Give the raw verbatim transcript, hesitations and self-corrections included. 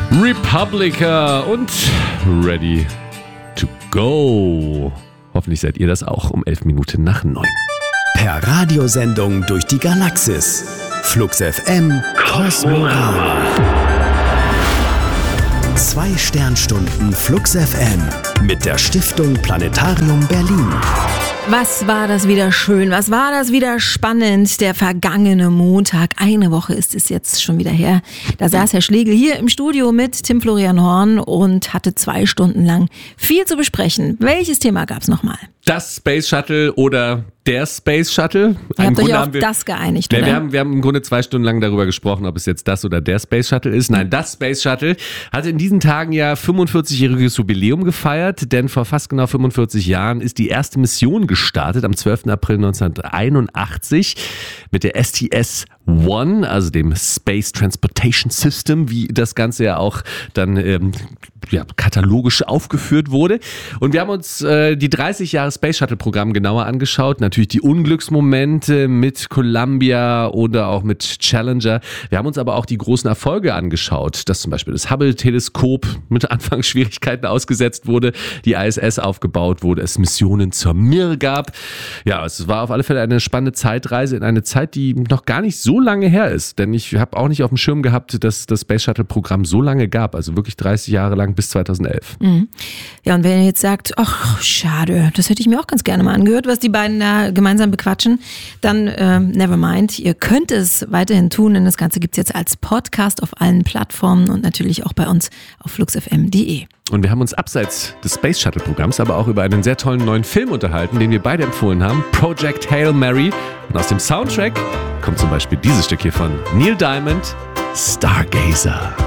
Republica und Ready to Go. Hoffentlich seid ihr das auch um elf Minuten nach neun. Per Radiosendung durch die Galaxis. Flux F M Kosmorama. Zwei Sternstunden Flux F M mit der Stiftung Planetarium Berlin. Was war das wieder schön, was war das wieder spannend, der vergangene Montag. Eine Woche ist es jetzt schon wieder her. Da saß Herr Schlegel hier im Studio mit Tim Florian Horn und hatte zwei Stunden lang viel zu besprechen. Welches Thema gab's nochmal? Das Space Shuttle oder der Space Shuttle. Ihr habt euch auf das geeinigt, ja, oder? Wir haben, wir haben im Grunde zwei Stunden lang darüber gesprochen, ob es jetzt das oder der Space Shuttle ist. Nein, das Space Shuttle hat in diesen Tagen ja fünfundvierzigjähriges Jubiläum gefeiert, denn vor fast genau fünfundvierzig Jahren ist die erste Mission gestartet, am zwölften April neunzehnhunderteinundachtzig mit der S T S One, also dem Space Transportation System, wie das Ganze ja auch dann ähm, ja, katalogisch aufgeführt wurde. Und wir haben uns äh, die dreißig Jahre Space Shuttle Programm genauer angeschaut. Natürlich die Unglücksmomente mit Columbia oder auch mit Challenger. Wir haben uns aber auch die großen Erfolge angeschaut, dass zum Beispiel das Hubble-Teleskop mit Anfangsschwierigkeiten ausgesetzt wurde, die I S S aufgebaut wurde, es Missionen zur Mir gab. Ja, es war auf alle Fälle eine spannende Zeitreise in eine Zeit, die noch gar nicht so lange her ist. Denn ich habe auch nicht auf dem Schirm gehabt, dass das Space Shuttle Programm so lange gab. Also wirklich dreißig Jahre lang bis zweitausendelf. Mhm. Ja, und wenn ihr jetzt sagt, ach, schade, das hätte ich mir auch ganz gerne mal angehört, was die beiden da gemeinsam bequatschen, dann äh, never mind. Ihr könnt es weiterhin tun, denn das Ganze gibt es jetzt als Podcast auf allen Plattformen und natürlich auch bei uns auf fluxfm punkt de. Und wir haben uns abseits des Space Shuttle Programms aber auch über einen sehr tollen neuen Film unterhalten, den wir beide empfohlen haben, Project Hail Mary. Und aus dem Soundtrack kommt zum Beispiel dieses Stück hier von Neil Diamond, Stargazer.